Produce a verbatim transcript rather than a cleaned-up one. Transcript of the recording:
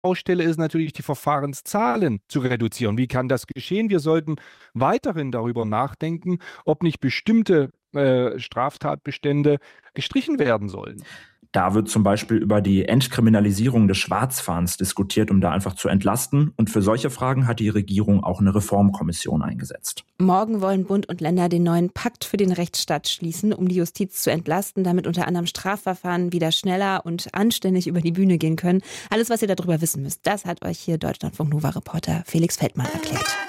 Baustelle ist natürlich, die Verfahrenszahlen zu reduzieren. Wie kann das geschehen? Wir sollten weiterhin darüber nachdenken, ob nicht bestimmte äh, Straftatbestände gestrichen werden sollen. Da wird zum Beispiel über die Entkriminalisierung des Schwarzfahrens diskutiert, um da einfach zu entlasten. Und für solche Fragen hat die Regierung auch eine Reformkommission eingesetzt. Morgen wollen Bund und Länder den neuen Pakt für den Rechtsstaat schließen, um die Justiz zu entlasten, damit unter anderem Strafverfahren wieder schneller und anständig über die Bühne gehen können. Alles, was ihr darüber wissen müsst, das hat euch hier Deutschlandfunk Nova-Reporter Felix Feldmann erklärt.